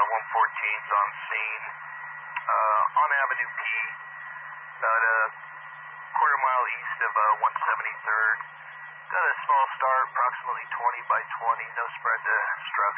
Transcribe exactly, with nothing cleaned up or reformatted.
one fourteen's on scene uh, on Avenue P, about a quarter mile east of uh, one seventy-third. Got a small start, approximately twenty by twenty, no spread to structure.